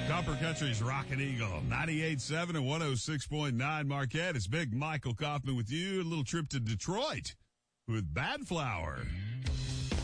Copper Country's Rockin' Eagle, 98.7 and 106.9 Marquette. It's Big Michael Kaufman with you. A little trip to Detroit with Bad Flower.